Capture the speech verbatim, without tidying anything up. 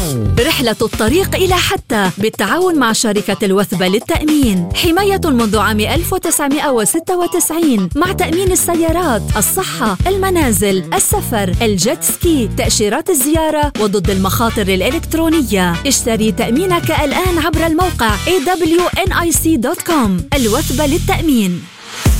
رحلة الطريق إلى حتى بالتعاون مع شركة الوثبة للتأمين. حماية منذ عام ألف وتسعمائة وستة وتسعين مع تأمين السيارات، الصحة، المنازل، السفر، الجيت سكي، تأشيرات الزيارة وضد المخاطر الإلكترونية. اشتري تأمينك الآن عبر الموقع إيه دبليو إن آي سي دوت كوم. الوثبة للتأمين.